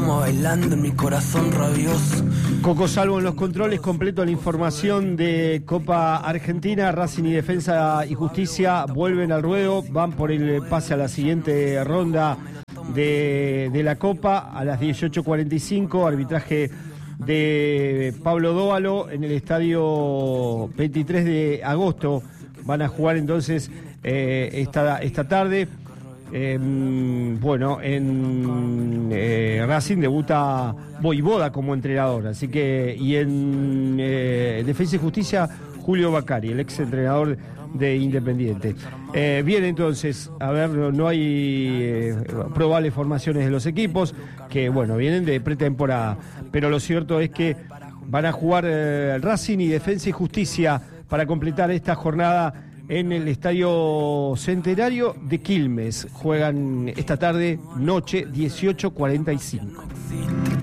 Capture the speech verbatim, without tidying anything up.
estamos bailando en mi corazón rabioso. Coco Salvo en los controles, completo la información de Copa Argentina. Racing y Defensa y Justicia vuelven al ruedo, van por el pase a la siguiente ronda de, de la Copa a las dieciocho cuarenta y cinco, arbitraje de Pablo Dóvalo en el estadio veintitrés de agosto. Van a jugar entonces eh, esta, esta tarde. Eh, bueno, en eh, Racing debuta Voivoda como entrenador, así que, y en eh, Defensa y Justicia, Julio Bacari, el ex entrenador de Independiente. Eh, bien, entonces, a ver, no, no hay eh, probables formaciones de los equipos, que bueno, vienen de pretemporada, pero lo cierto es que van a jugar eh, Racing y Defensa y Justicia para completar esta jornada en el Estadio Centenario de Quilmes. Juegan esta tarde, noche, dieciocho cuarenta y cinco.